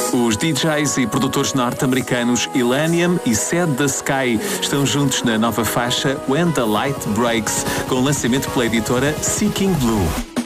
Os DJs e produtores norte-americanos Illenium e Sad the Sky estão juntos na nova faixa When the Light Breaks, com lançamento pela editora Seeking Blue.